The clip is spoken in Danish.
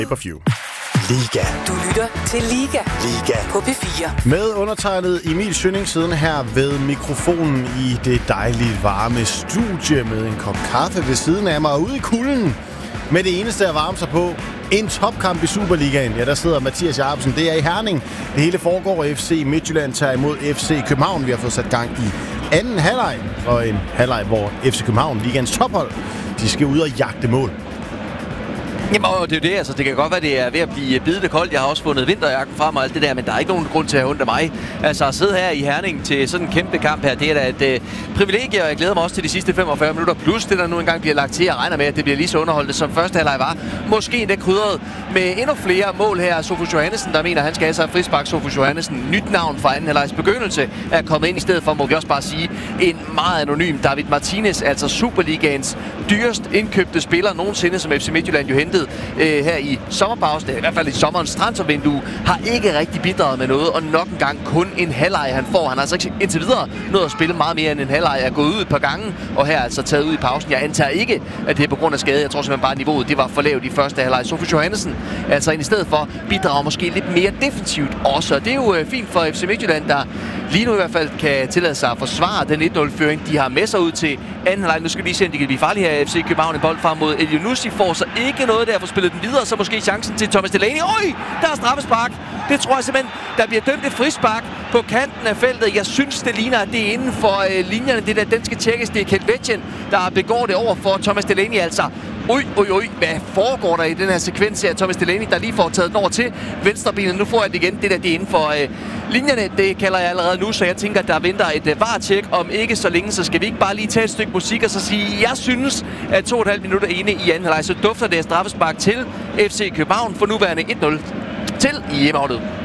Pay-per-view. Liga. Du lytter til Liga på P4. Med undertegnet Emil Schønning siden her ved mikrofonen i det dejlige varme studie med en kop kaffe ved siden af mig og ude i kulden med det eneste at varme sig på. En topkamp i Superligaen. Ja, der sidder Mathias Jacobsen. Det er i Herning. Det hele foregår. FC Midtjylland tager imod FC København. Vi har fået sat gang i anden halvleg. Og en halvleg, hvor FC København, ligaens tophold, de skal ud og jagte mål. Jamen, det er jo det, altså. Det kan godt være, det er ved at blive bidende koldt. Jeg har også fundet vinterjakken frem og alt det der, men der er ikke nogen grund til at have ondt af mig. Altså, at sidde her i Herning til sådan en kæmpe kamp her, det er da et privilegie, og jeg glæder mig også til de sidste 45 minutter. Plus det, der nu engang bliver lagt til. Jeg regner med, at det bliver lige så underholdende, som første halvleg var. Måske endda krydret med endnu flere mål her. Sofus Johannesen, der mener, han skal have sig frispark. Sofus Johannesen, nyt navn fra anden halvlegs begyndelse, er kommet ind i stedet for, må vi også bare sige, en meget anonym David Martinez, altså Superligaens dyrest indkøbte spiller nogensinde, som FC Midtjylland jo hentede her i sommerpausen, i hvert fald i sommerens transfervindue, har ikke rigtig bidraget med noget, og nok en gang kun en halvleg han får. Han har altså ikke indtil videre nået at spille meget mere end en halvleg, er gået ud et par gange, og her er altså taget ud i pausen. Jeg antager ikke, at det er på grund af skade. Jeg tror simpelthen bare, at niveauet det var for lavt i første halvleg. Sofus Johannesen altså ind i stedet for bidrager måske lidt mere defensivt også. Det er jo fint for FC Midtjylland, der lige nu i hvert fald kan tillade sig at forsvare den 1-0-føring, de har med sig ud til anden halvleg. Nu skal vi lige se, om de kan blive farlige her. FC København en bold frem mod Elyounoussi, får så ikke noget der for spillet den videre, så måske chancen til Thomas Delaney. Oj, der er straffespark. Det tror jeg simpelthen, der bliver dømt et frispark på kanten af feltet. Jeg synes, det ligner, at det er inden for linjerne. Det der, den skal tjekkes. Det er Kelvetjen, der begår det over for Thomas Delaney. Altså, oj, hvad foregår der i den her sekvens her? Thomas Delaney, der lige får taget den over til venstrebenet. Nu får jeg det igen. Det der, det er inden for linjerne. Det kalder jeg allerede nu, så jeg tænker, at der venter et VAR-tjek. Om ikke så længe, så skal vi ikke bare lige tage et stykke musik og så sige, jeg synes, at 2,5 minutter inde i anden halvleg, så dufter det af straffespark til FC København for nuværende 1-0 til hjemmeholdet.